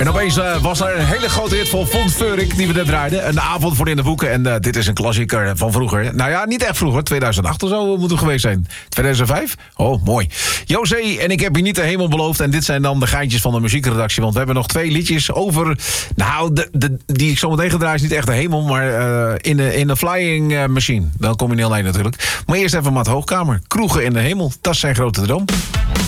En opeens was er een hele grote hit van Fons Feurik die we net draaiden. Een avond voor in de boeken. En dit is een klassieker van vroeger. Nou ja, niet echt vroeger. 2008 of zo moet het geweest zijn. 2005? Oh, mooi. José en ik heb je niet de hemel beloofd. En dit zijn dan de geintjes van de muziekredactie. Want we hebben nog 2 liedjes over... Nou, die ik zo meteen ga draaien is niet echt de hemel. Maar in de flying machine. Dan kom je niet alleen natuurlijk. Maar eerst even Maat Hoogkamer. Kroegen in de hemel. Dat is zijn grote droom.